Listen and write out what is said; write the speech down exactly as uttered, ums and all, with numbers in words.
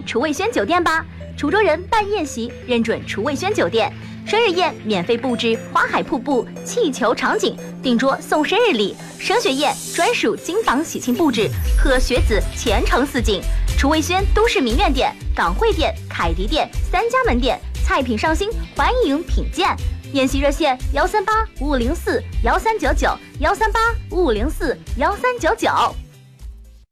楚味轩酒店吧！滁州人办宴席认准楚味轩酒店，生日宴免费布置花海瀑布、气球场景，订桌送生日礼；升学宴专属金榜喜庆布置，贺学子前程似锦。楚味轩都市名苑店、港汇店、凯迪店三家门店，菜品上新，欢迎品鉴。宴席热线：幺三八五五零四幺三九九，幺三八五五零四幺三九九。